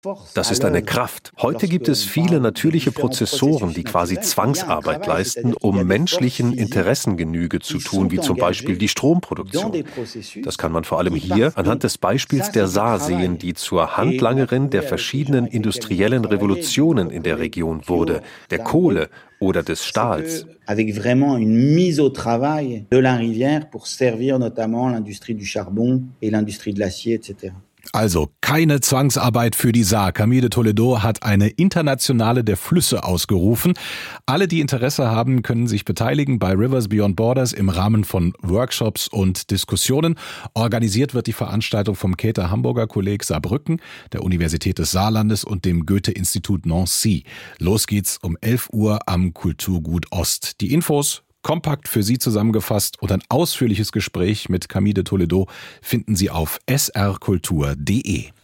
Das ist eine Kraft. Heute gibt es viele natürliche Prozessoren, die quasi Zwangsarbeit leisten, um menschlichen Interessen Genüge zu tun, wie zum Beispiel die Stromproduktion. Das kann man vor allem hier anhand des Beispiels der Saar sehen, die zur Handlangerin der verschiedenen industriellen Revolutionen in der Region wurde, der Kohle oder des Stahls. Avec vraiment une mise au travail de la rivière pour servir notamment l'industrie du charbon et l'industrie de l'acier, etc. Also keine Zwangsarbeit für die Saar. Camille de Toledo hat eine Internationale der Flüsse ausgerufen. Alle, die Interesse haben, können sich beteiligen bei Rivers Beyond Borders im Rahmen von Workshops und Diskussionen. Organisiert wird die Veranstaltung vom Käther Hamburger Kolleg Saarbrücken, der Universität des Saarlandes und dem Goethe-Institut Nancy. Los geht's um 11 Uhr am Kulturgut Ost. Die Infos kompakt für Sie zusammengefasst und ein ausführliches Gespräch mit Camille de Toledo finden Sie auf srkultur.de.